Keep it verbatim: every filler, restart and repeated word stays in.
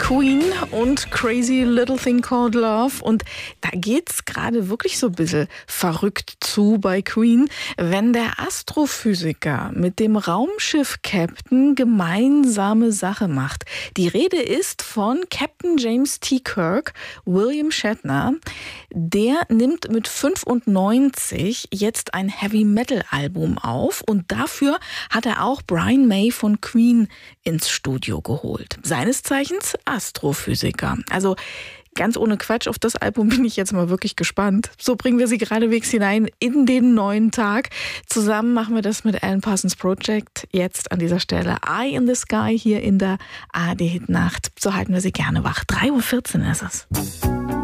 Queen und Crazy Little Thing Called Love. Und da geht's gerade wirklich so ein bisschen verrückt zu bei Queen, wenn der Astrophysiker mit dem Raumschiff-Captain gemeinsame Sache macht. Die Rede ist von Captain James T. Kirk, William Shatner. Der nimmt mit fünfundneunzig jetzt ein Heavy-Metal-Album auf und dafür hat er auch Brian May von Queen ins Studio geholt. Seines Zeichens Astrophysiker. Also ganz ohne Quatsch, auf das Album bin ich jetzt mal wirklich gespannt. So bringen wir Sie geradewegs hinein in den neuen Tag. Zusammen machen wir das mit Alan Parsons Project. Jetzt an dieser Stelle Eye in the Sky hier in der A R D Hit Nacht. So halten wir Sie gerne wach. drei Uhr vierzehn ist es.